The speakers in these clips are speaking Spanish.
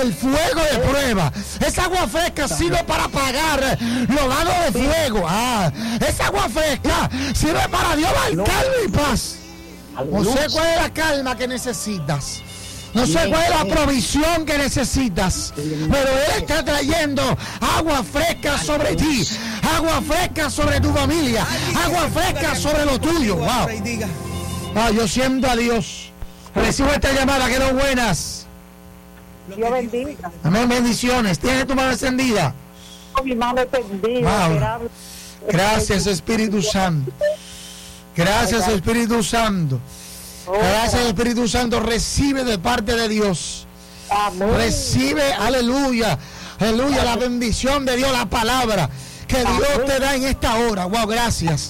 el fuego de prueba. Esa agua fresca sirve para apagar los lados de fuego. Esa agua fresca sirve para Dios dar calma y paz. No sé cuál es la calma que necesitas. No sé cuál es la provisión que necesitas, pero Él está trayendo agua fresca sobre ti, agua fresca sobre tu familia, agua fresca sobre lo tuyo. Wow. Yo siento a Dios. Recibo esta llamada, que no buenas. Dios bendiga. Amén, bendiciones. ¿Tienes tu mano encendida? Mi mano extendida. Wow. Gracias, Espíritu Santo. Gracias, Espíritu Santo. Gracias, Espíritu Santo. Recibe de parte de Dios. Amén. Recibe, aleluya, aleluya, la bendición de Dios, la palabra que Dios te da en esta hora. Wow, gracias.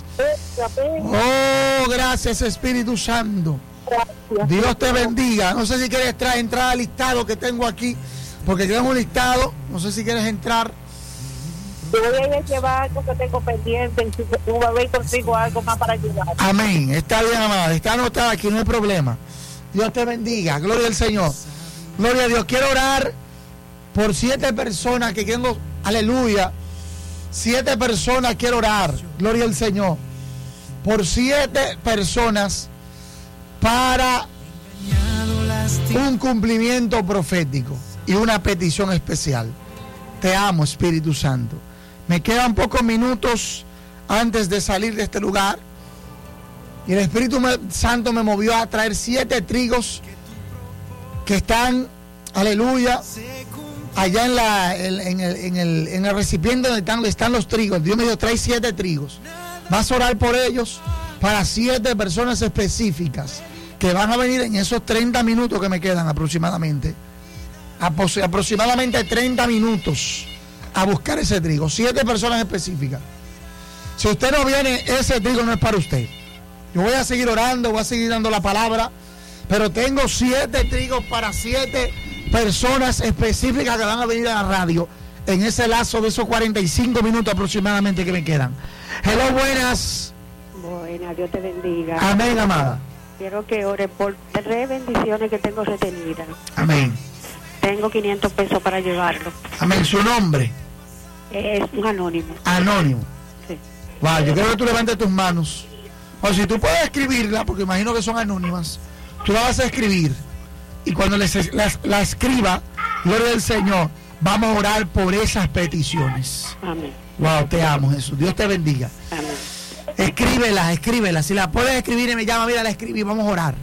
Oh, gracias, Espíritu Santo. Dios te bendiga. No sé si quieres entrar al listado que tengo aquí, porque tengo un listado. No sé si quieres entrar. Yo voy a ir a llevar algo que tengo pendiente y si tú vas a ver consigo algo más para ayudar. Amén. Está bien, amada. Está anotada aquí, no hay problema. Dios te bendiga. Gloria al Señor. Gloria a Dios. Quiero orar por 7 personas que tengo. Aleluya. 7 personas quiero orar. Gloria al Señor. Por 7 personas para un cumplimiento profético y una petición especial. Te amo, Espíritu Santo. Me quedan pocos minutos antes de salir de este lugar y el Espíritu Santo me movió a traer 7 trigos que están, aleluya, allá en el recipiente donde están los trigos. Dios me dijo, trae 7 trigos. Vas a orar por ellos para 7 personas específicas que van a venir en esos 30 minutos que me quedan aproximadamente. Aproximadamente 30 minutos a buscar ese trigo. 7 personas específicas. Si usted no viene, ese trigo no es para usted. Yo voy a seguir orando, voy a seguir dando la palabra, pero tengo 7 trigos para 7 personas específicas que van a venir a la radio en ese lazo de esos 45 minutos aproximadamente que me quedan. Hello, buenas. Buenas, Dios te bendiga. Amén, amada. Quiero que ore por 3 bendiciones que tengo retenidas. Amén. Tengo 500 pesos para llevarlo. Amén. Su nombre. Es un anónimo. Anónimo. Sí. Wow, yo quiero que tú levantes tus manos. O si tú puedes escribirla, porque imagino que son anónimas, tú la vas a escribir. Y cuando la escriba, gloria al Señor, vamos a orar por esas peticiones. Amén. Wow, te amo, Jesús. Dios te bendiga. Amén. Escríbela. Si la puedes escribir y me llama, mira, la escribí, vamos a orar.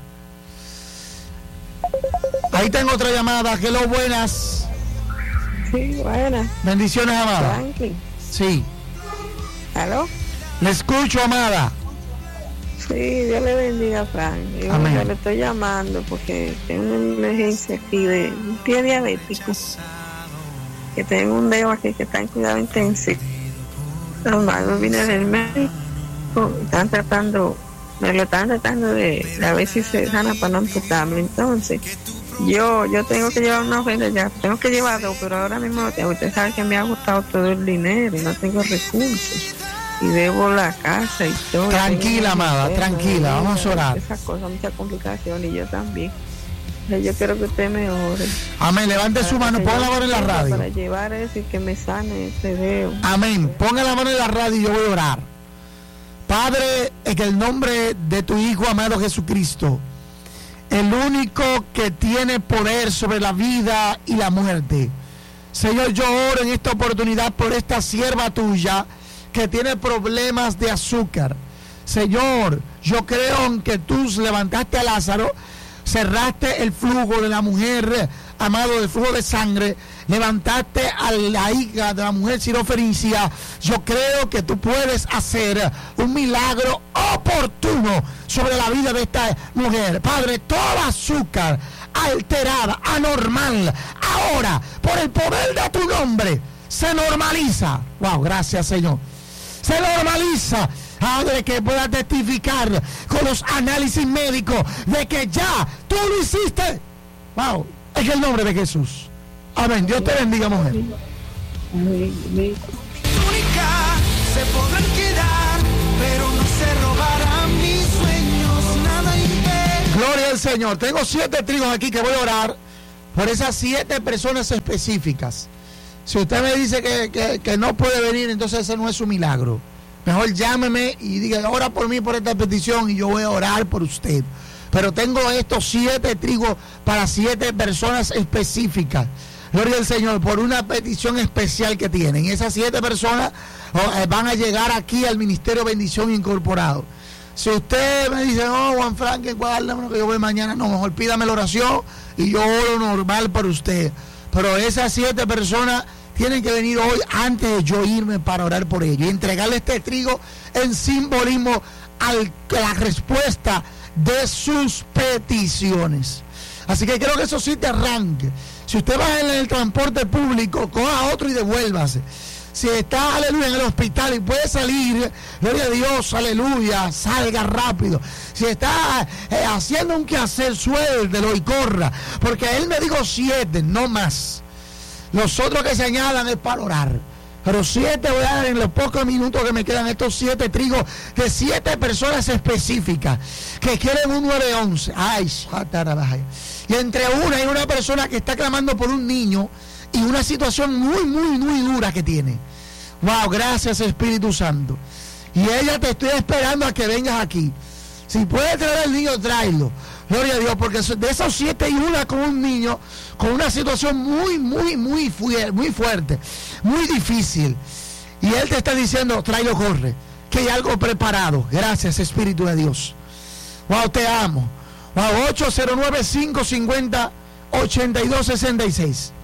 Ahí tengo otra llamada. Hello, buenas. Sí, buenas. Bendiciones, amada. Frankie. Sí. ¿Aló? Le escucho, amada. Sí, Dios le bendiga, Frank. Amén. Yo le estoy llamando porque tengo una emergencia aquí de un pie diabético. Que tengo un dedo aquí que está en cuidado intensivo. Normal, vine del médico. Me lo están tratando de a ver si se sana para no amputarme. Entonces, yo tengo que llevar una ofrenda ya. Tengo que llevar 2, pero ahora mismo no tengo. Usted sabe que me ha gustado todo el dinero y no tengo recursos. Y debo la casa y todo. Tranquila, amada, tranquila, vamos a orar. Esas cosas, muchas complicaciones, y yo también. Yo quiero que usted me ore. Amén, levante su mano, ponga la mano en la radio. Para llevar eso y que me sane ese dedo. Amén, ponga la mano en la radio y yo voy a orar. Padre, en el nombre de tu Hijo amado Jesucristo, el único que tiene poder sobre la vida y la muerte. Señor, yo oro en esta oportunidad por esta sierva tuya que tiene problemas de azúcar. Señor, yo creo en que tú levantaste a Lázaro, cerraste el flujo de la mujer, amado, el flujo de sangre, levantaste a la hija de la mujer sirofenicia. Yo creo que tú puedes hacer un milagro oportuno sobre la vida de esta mujer. Padre, toda azúcar alterada, anormal, ahora, por el poder de tu nombre, se normaliza. Wow, gracias, Señor. Se normaliza. Padre, que pueda testificar con los análisis médicos de que ya tú lo hiciste. Wow, en el nombre de Jesús. Amén. Dios te bendiga, mujer. Amén. Se podrán quedar, pero no se robarán mis sueños, nada impede. Gloria al Señor. Tengo 7 trigos aquí que voy a orar por esas 7 personas específicas. Si usted me dice que no puede venir, entonces ese no es su milagro. Mejor llámeme y diga, ora por mí por esta petición y yo voy a orar por usted. Pero tengo estos 7 trigos para 7 personas específicas. Gloria al Señor, por una petición especial que tienen. Esas 7 personas van a llegar aquí al Ministerio Bendición Incorporado. Si usted me dice, no, Juan Franklin, guárdame que yo voy mañana, no, mejor pídame la oración y yo oro normal para usted. Pero esas 7 personas tienen que venir hoy antes de yo irme para orar por ellos y entregarle este trigo en simbolismo a la respuesta de sus peticiones. Así que quiero que eso sí te arranque. Si usted va en el transporte público, coja otro y devuélvase. Si está, aleluya, en el hospital y puede salir, gloria a Dios, aleluya, salga rápido. Si está haciendo un quehacer, suéltelo y corra, porque él me dijo 7, no más. Los otros que se añadan es para orar. Pero 7 voy a dar en los pocos minutos que me quedan, estos 7 trigos de 7 personas específicas que quieren un 911. Ay, y entre una persona que está clamando por un niño y una situación muy dura que tiene. Wow, gracias Espíritu Santo. Y ella, te estoy esperando a que vengas aquí. Si puedes traer al niño, tráelo. Gloria a Dios, porque de esos 7 hay una con un niño con una situación muy fuerte, muy difícil. Y él te está diciendo, tráelo, corre, que hay algo preparado. Gracias Espíritu de Dios. Wow, te amo. Wow, 809-550-8266.